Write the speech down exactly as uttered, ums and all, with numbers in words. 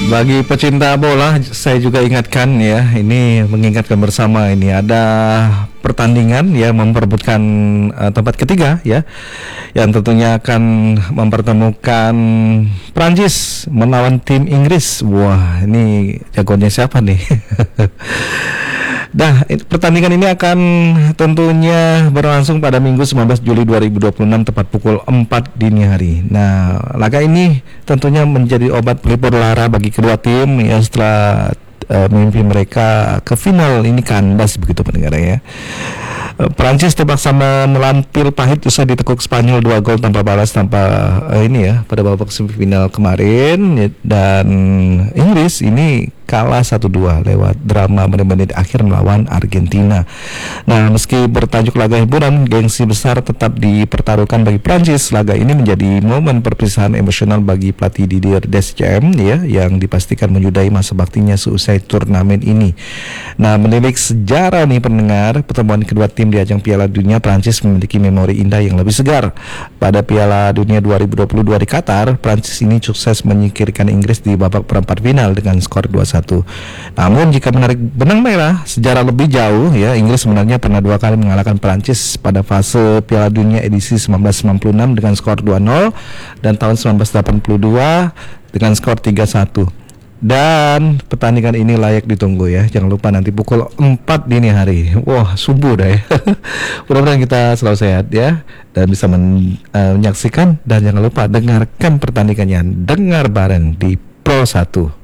Bagi pecinta bola, saya juga ingatkan ya, ini mengingatkan bersama ini ada pertandingan yang memperebutkan uh, tempat ketiga ya, yang tentunya akan mempertemukan Prancis melawan tim Inggris. Wah, ini jagonya siapa nih? Nah, pertandingan ini akan tentunya berlangsung pada Minggu sembilan belas Juli dua ribu dua puluh enam tepat pukul empat dini hari. Nah, laga ini tentunya menjadi obat pelipur lara bagi kedua tim ya setelah uh, mimpi mereka ke final ini kandas begitu pendengar ya. Prancis terpaksa menelan pil pahit usai ditekuk Spanyol dua gol tanpa balas tanpa uh, ini ya pada babak semifinal kemarin ya, dan Inggris ini kalah satu dua lewat drama menit-menit akhir melawan Argentina. Nah, meski bertajuk laga hiburan, gengsi besar tetap dipertaruhkan bagi Prancis. Laga ini menjadi momen perpisahan emosional bagi pelatih Didier Deschamps ya, yang dipastikan menyudahi masa baktinya seusai turnamen ini. Nah, menilik sejarah nih pendengar, pertemuan kedua tim di ajang Piala Dunia, Prancis memiliki memori indah yang lebih segar. Pada Piala Dunia dua ribu dua puluh dua di Qatar, Prancis ini sukses menyingkirkan Inggris di babak perempat final dengan skor dua satu. Namun jika menarik benang merah sejarah lebih jauh ya, Inggris sebenarnya pernah dua kali mengalahkan Prancis pada fase Piala Dunia edisi seribu sembilan ratus sembilan puluh enam dengan skor dua nol dan tahun seribu sembilan ratus delapan puluh dua dengan skor tiga satu. Dan pertandingan ini layak ditunggu ya. Jangan lupa nanti pukul empat dini hari. Wah, subuh dah ya. Mudah-mudahan kita selalu sehat ya, dan bisa men, uh, menyaksikan. Dan jangan lupa dengarkan pertandingannya. Dengar bareng di Pro satu.